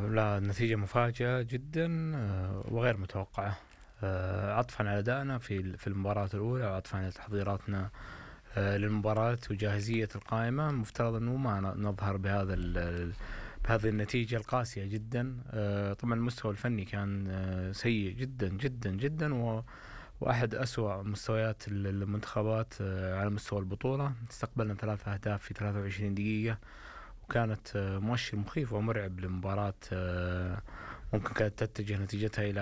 لا، النتيجة مفاجئة جدا وغير متوقعة. عطفا على أدائنا في المباراة الأولى، وعطفا على تحضيراتنا للمباراة وجاهزية القائمة. مفترض أنه ما نظهر بهذه النتيجة القاسية جدا. طبعا المستوى الفني كان سيء جدا جدا جدا، وأحد أسوأ مستويات المنتخبات على مستوى البطولة. استقبلنا 3 أهداف في 23 دقيقة، وكانت مؤشر مخيف ومرعب لمباراة ممكن كانت تتجه نتيجتها إلى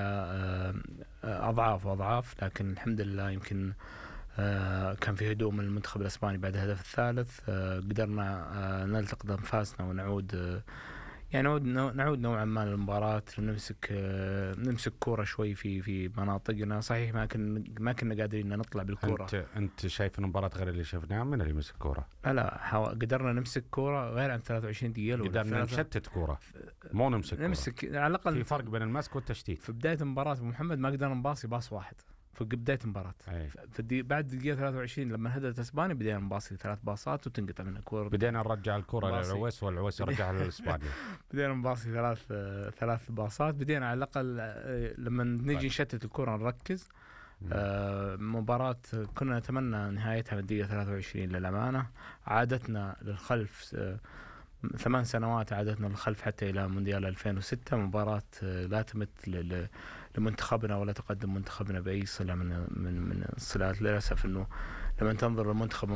أضعاف وأضعاف. لكن الحمد لله يمكن كان في هدوء من المنتخب الإسباني بعد الهدف الثالث. قدرنا نلتقط أنفاسنا ونعود نعود نوعا ما للمباراة، نمسك كورة شوي في مناطقنا. صحيح ما كنا قادرين نطلع بالكورة. انت شايف المباراة غير اللي شفناها؟ من اللي مسك كورة؟ لا قدرنا نمسك كورة غير عن 23 دقيقة. قدرنا نشتت كورة، مو نمسك كورة. على الأقل في فرق بين المسك والتشتيت. في بداية المباراة أبو محمد ما قدرنا نباصي باص واحد في بداية المباراة. بعد دقيقة 23 لما هدت اسبانيا بدينا نباصي 3 باصات وتنقطع من الكورة. بدينا نرجع الكورة للعويس والعويس يرجعها للإسبانيا. بدينا نباصي 3 باصات. بدينا على الأقل لما نجي نشتت الكورة نركز. مباراة كنا نتمنى نهايتها من الدقيقة 23 للأمانة. عادتنا للخلف 8 سنوات، عادتنا للخلف حتى إلى مونديال 2006. مباراة لا تمت لمنتخبنا ولا تقدم منتخبنا بأي صلة من الصلات. للأسف أنه لما تنظر المنتخب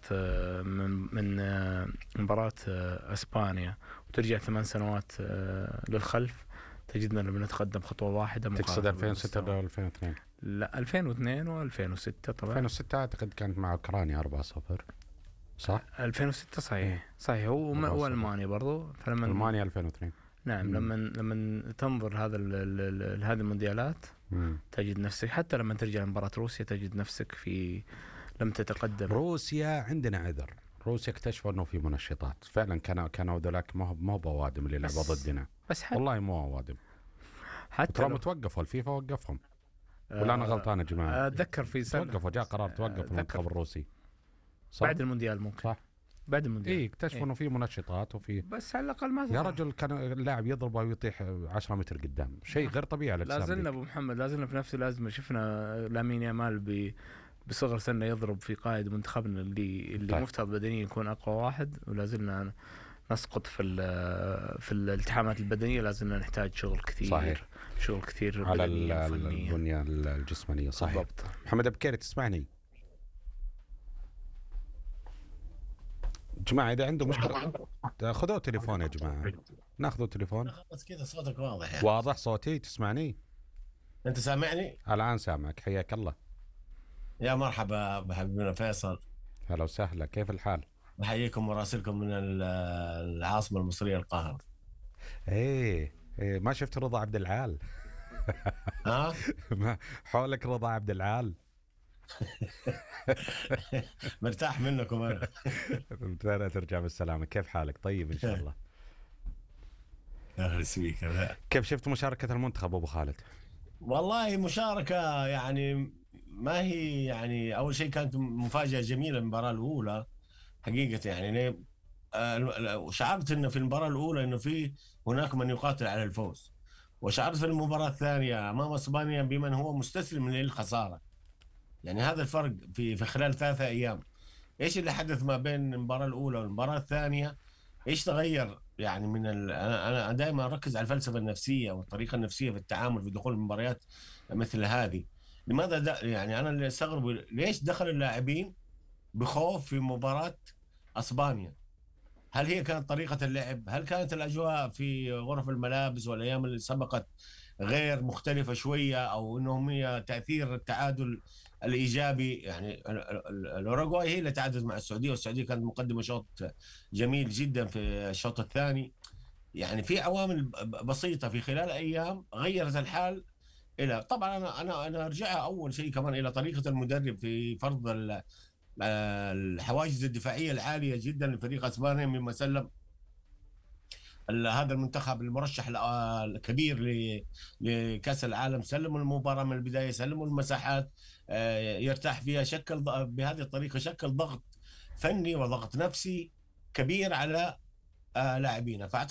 من مباراة أسبانيا وترجع 8 سنوات للخلف، تجدنا لما نتقدم خطوة واحدة. تقصد 2006 ولا 2002؟ لا، 2002 و2006 طبعا. 2006 أعتقد كانت مع أوكرانيا 4-0 صح؟ 2006 صحيح هو ألمانيا برضو. ألمانيا 2002. نعم. لما تنظر هذه المونديالات تجد نفسك، حتى لما ترجع لمباراة روسيا تجد نفسك لم تتقدم. روسيا عندنا عذر. روسيا اكتشفوا انه في منشطات فعلا. كانوا ذولاك ما هو بوادم اللي لعبوا ضدنا. بس والله مو بوادم. حتى لو توقفوا الفيفا وقفهم. ولا انا غلطان يا جماعه؟ اتذكر في سنه توقفوا، جاء قرار توقف المنتخب الروسي صح؟ بعد المونديال ممكن صح؟ بعد المونديال اكتشفوا انه في منشطات وفي، بس على الاقل ما يا رجل كان اللاعب يضربه ويطيح 10 متر قدام. شيء غير طبيعي على الاسلام. لازلنا ابو محمد، لازلنا في نفس الازمه. شفنا لامين يامال بصغر سنه يضرب في قائد منتخبنا اللي طيب. مفترض بدنيا يكون اقوى واحد، ولازلنا نسقط في الالتحامات البدنيه. لازلنا نحتاج شغل كثير. صحيح. شغل كثير على البنيه الجسمانيه. صحيح. بالضبط. محمد بكيري تسمعني؟ جماعة إذا عنده مشكلة خذوا تليفون يا جماعة، ناخذوا تليفون. بس كذا صوتك واضح يعني. واضح صوتي؟ تسمعني؟ أنت سامعني؟ الآن سامعك. حياك الله. يا مرحبا بحبيبنا فيصل. هلا وسهلا، كيف الحال؟ بحييكم وراسلكم من العاصمة المصرية القاهرة. إيه ما شفت رضا عبد العال؟ ها؟ حولك رضا عبد العال. مرتاح منكم أنا. ترجع بالسلامة. كيف حالك؟ طيب إن شاء الله. أهلا فيك. كيف شفت مشاركة المنتخب أبو خالد؟ والله مشاركة يعني ما هي يعني أول شيء كانت مفاجأة جميلة المباراة الأولى حقيقة. يعني وشعرت إنه في المباراة الأولى إنه في هناك من يقاتل على الفوز، وشعرت في المباراة الثانية أمام إسبانيا بمن هو مستسلم للخسارة. يعني هذا الفرق في خلال 3 أيام. إيش اللي حدث ما بين المباراة الأولى والمباراة الثانية؟ إيش تغير؟ يعني أنا دائما أركز على الفلسفة النفسية والطريقة النفسية في التعامل في دخول المباريات مثل هذه. لماذا يعني أنا اللي استغرب ليش دخل اللاعبين بخوف في مباراة أسبانيا؟ هل هي كانت طريقة اللعب؟ هل كانت الأجواء في غرف الملابس والأيام اللي سبقت غير مختلفة شوية، أو إنهم هي تأثير التعادل الإيجابي؟ يعني الأوروغواي هي اللي تعادلت مع السعودية، والسعودية كانت مقدمة شوط جميل جدا في الشوط الثاني. يعني في عوامل بسيطة في خلال أيام غيرت الحال. إلى طبعا أنا أرجعها أول شيء كمان إلى طريقة المدرب في فرض الحواجز الدفاعية العالية جدا لفريق أسبانيا، مما سلم هذا المنتخب المرشح الكبير لكأس العالم، سلموا المباراة من البداية، سلموا المساحات يرتاح فيها. شكل بهذه الطريقة شكل ضغط فني وضغط نفسي كبير على لاعبينا.